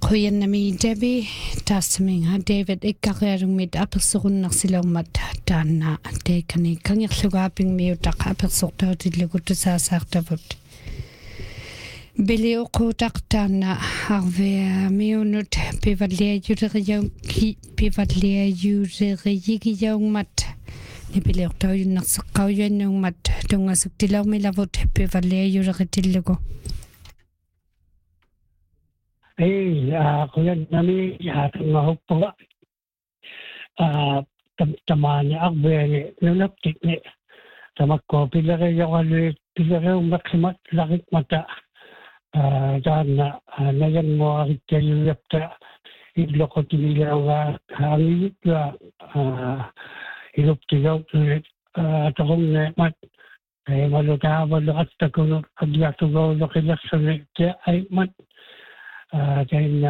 Goeienami Debbie taasminga David ikkaqiarungmit apersorunnersilormat taanna teikani kangerlugaaping miutaq apersortautillugu tusaasaartavut bilioqutaqtaanna arvea miunut pivalliajulerigijaungmat nipiliortaujunnerseqqaujannungmat tungasuktilaurmilavut pivalliajuleritилlugu kuya nami ngahuppa tamani arveni nunaptikni tamakko pileriummaksimat larikmata taanna najanmuarittaliuyapta illoqotimilauga haangiyutla iluptigautuni ataqunneemat malutaavaluqattakunut agiartugauloqilersuni aimat كأن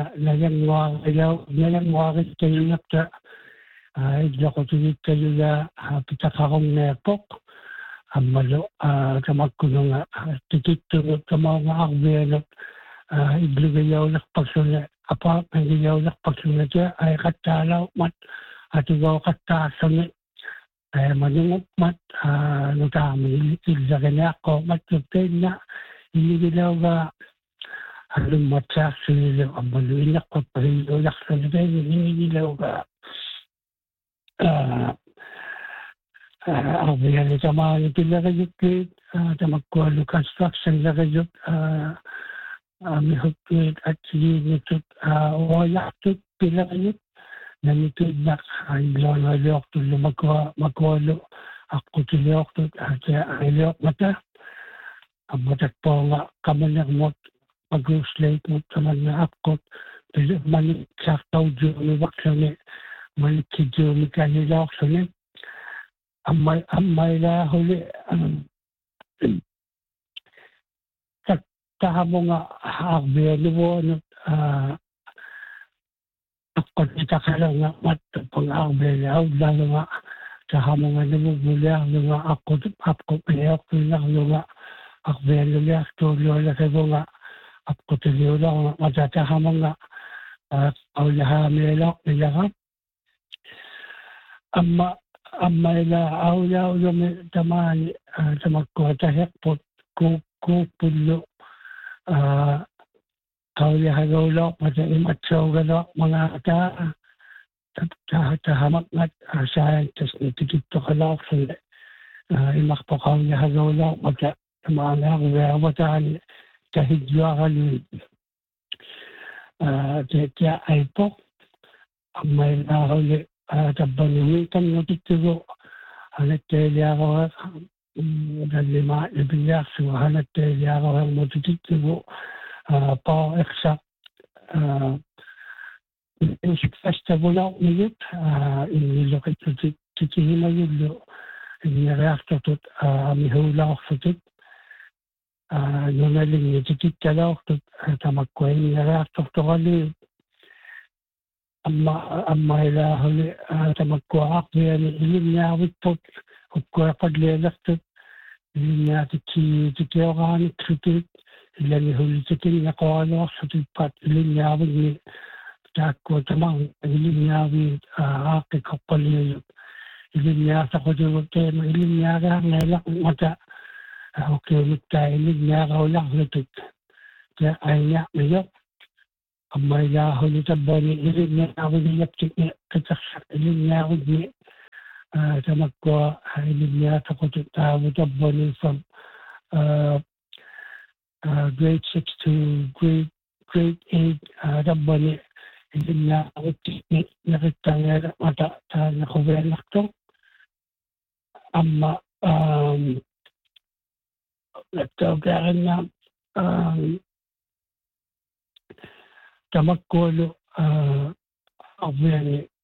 نجمع إجلاقات الجلا بتقارن فوق أما لو تمكننا تكتب تمام عربية إجلاقية ولقصنا أبا إجلاقية ولقصنا جاء أي قطع لو مات أتجاو قطع سنة منهم مات نتعامل إجلاقنا قومت تبتنا إجلاقنا Alum macam sini ambil inak kopi, inak sendiri ini juga. Apa yang sama itu lagi juga, sama kuala construction lagi juga. Mihukit aci itu, wajah itu lagi. Dan itu nak ilan ayat tu makwalu. Aku tu ayat tu ayat mata. Mata panga kamu nak Pag-slate mo naman na akot, malik sa tawjo ni waksane, malik si Jomi kanila waksane, amay la huli, tahamo nga akbiyali mo, akot ita ka lang nga matapang akbiyali, lalo nga, tahamo nga namumuli nga akot pinayok nga akbiyali nga, studio la sa nga, Aku terlihat orang macam hamanga awalnya melak melak amma ila awalnya teman kuota hekpot ku pulu awalnya hagolok macam imat sogalo mga hamak ngat scientist itu kalau sudah imak pokoknya hagolok macam teman yang macam kahigyaran dia aipok amay na huli tabanuitan notitigo hanat teliaro dalima ibiyak so hanat teliaro ang notitigo pa eksak music festival out niyut inilokit titihimayulo inireaktor tut amihula aksutit nunaling nitikit talaw tamakkoy nireaktor tukali amma ila huli tamakko akbiya ni ilim niya witpot ukko paglelastot ilim niya titiyokan kritik ila ni huli tikin na kawalo sa tipat ilim niya wit ni takko tamang ilim niya wit akikapaliyot ilim niya sa kudiwag tema ilim niya ka ngaylak mata Okay, kita ini nyara ulang letuk. Dia ayah melihat amaya hulu tabani ini nyara ulang letuk ketersak ini nyara ulang sama gua ini nyara takut tahu tabani from grade 6 to grade 8 tabani ini nyara ulang nyara mata tanya kuberan lakto amma nagtawagaran na tamakolo abyan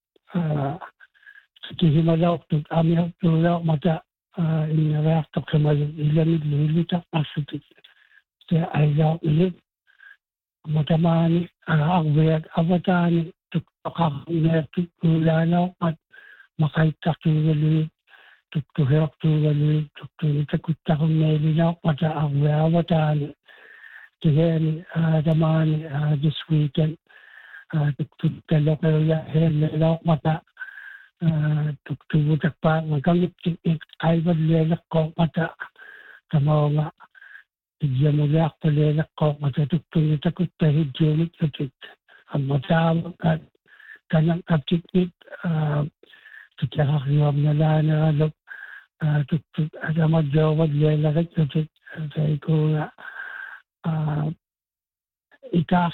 himalaw tug amyaw tulaw mata inareaktor kamal ilamid lilitak asutik sa ayaw ilit matamani abyan abatani tukakakiner tulalaw at makaitak tuloy tuktuhok tuloy tuktulitakutta kung nailinok mata abyan abatani Again, this weekend, tuktuttalo kayo helelo mata tuktubutak pa magamit kaibad lelak ko mata tamawa Ijamulak palelak ko mata tuktubutak tahidjumit katit mata kanang kaptikit tukakakiyam nalana lok tuktuk agama jawad lelak katit say ko nga ikak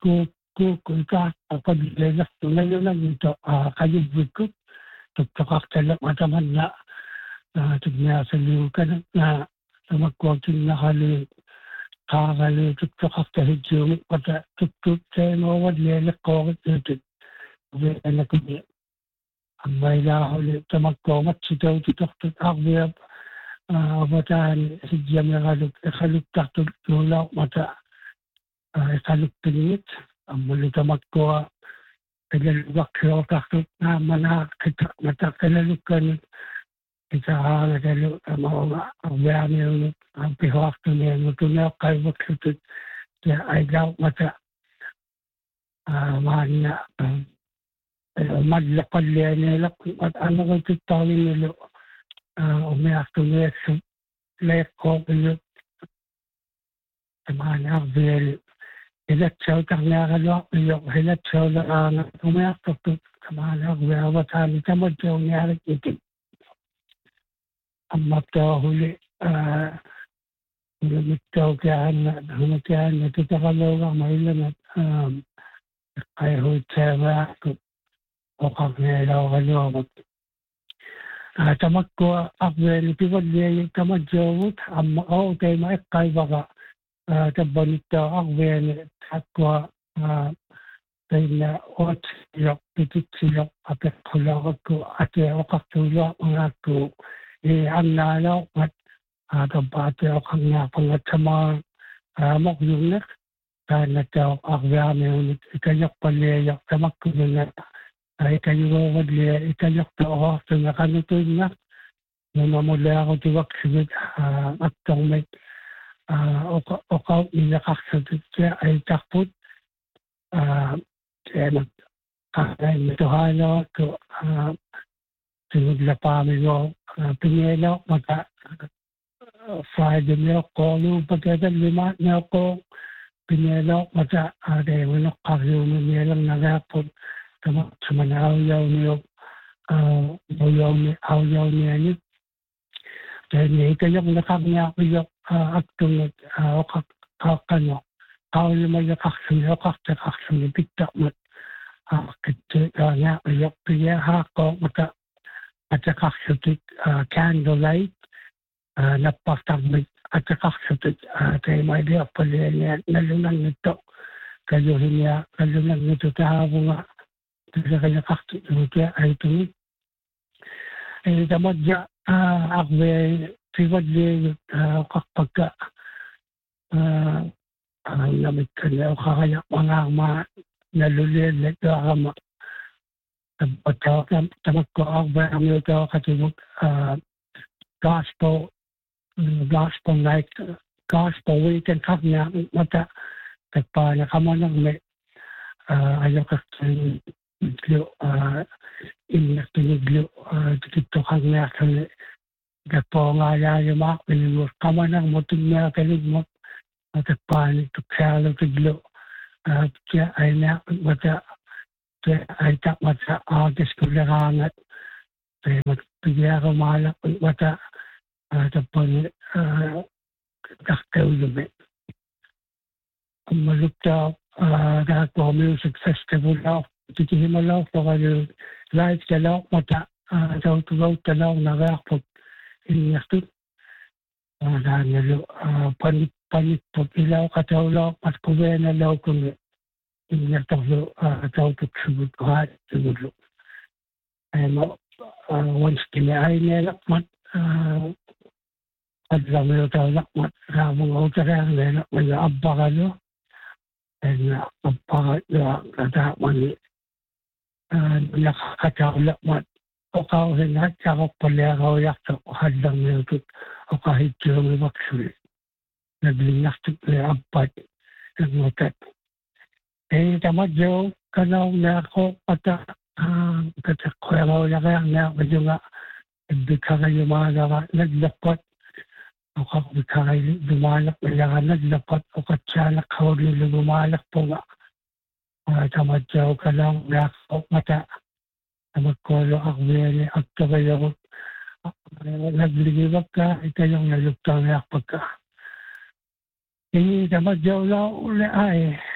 kapag lelak ngayon lang ito kayubwit ko tukakaktalak mataman na tignasalukan na magkwagting nakali kakali tukakaktahidjumit mata tuktuk say mawad lelak ko katit anak ko ang may lahuli tamagkomat sitaw tuktuk akbiyab Abatan hijam yang kaluk takut nolak mata kaluk tingit ambil tamat ko kelalubak ko takut na mana kita mata kelalukan kita halalu mau bayani ang pihak tu ni mutunya kai waktu ya aigaw mata mana madlakal ni lak at ano ko tawin nilo umiyak lek ko bilut mana vel ilat saw tangya kalok bilut ilat saw lang umiyak mana vel watan tamad saw niya itik amma to huli Lumitaw kaya humatian na tutakalaw ang mailan at kaya hutera o kaknelaw kalawag tamat ko akvel pivot niya yung tamat jawut amma o tayo maikay baka tabanit akvel at ko tayo na ot silok pitit silok apet kulawag ko ate o kaktulak mga ko ang nalaw at tapate o kang napangat sa mga ramok yung nak na tayo akvel niya ikanyak palayak tamat ko na Ikayo wadli ikayo to na kanuto na namamula ako tiwak sigit at tong may okaw inakaksagot siya ay takpot kaya nagkakain matuhala ko sunod na pamilyo pinelo maka Friday niyo ko yung pagkatan lima niyo ko pinelo maka ay manok kakyo nilang nagapon Tama mana ayaw niyo ayaw niya niyo dahil ikaw yung nakagnya ko yung aktong kakano ayaw yung kaksuyo kaksuyo pitak mo kiti nga yung piya hako mata at kaksuyo candlelight napastagmit at kaksuyo tayo may diya pala niya nalunang nito kayo nalunang nito tahabo nga Kasi kaya kakti kaya ay ito. Tamad ya akwe siwad le kakpagka namit kanya o kakaya mga nalulil na ito akama. Tamad ko akwe ang ito katimog gospel night, gospel weekend kaknya mata tagpa na kamanang may ayaw kakti Iglo, inaktiniglo, dito kang nakali. Gapo nga yung mga pinimur. Kama nang muting nga kaligmot. Matagpanik, tuksalo, tiglo. Kaya ay nakmata. Kaya ay takmata. Agis ko lakangat. Kaya magpigya ko malak. Mata. Tapon, kaktaw lume. Maluptaw, dahil music festival na Tikihimalaw po kayo live talaw mata daw tugaw talaw nagakot iniyakot dahil panit po ilaw katawlaw at kuwena law kung iniyakot daw tuksubot ko hat siguro ay mo once kinaay nilakmat at lang yung talakmat ramong utarang nilakmat na abba ka no ay abba ka katakman nakakatawla mat o kauhin at saka pala yakto hadlang nilakot o kahit yung maksuli naglingakot na abad nagmutat tamad yung kalau na ako pata kata kwero na kaya na medyo nga bikagay yung mga naglapat o bikagay lumalak na naglapat o katsanak hawag yung lumalak po nga tamadyaw ka lang na ako mata na magkolo ako yan at kabayo nagligiwag ka ito yung nalugtang na pagka hindi tamadyaw lang uli ay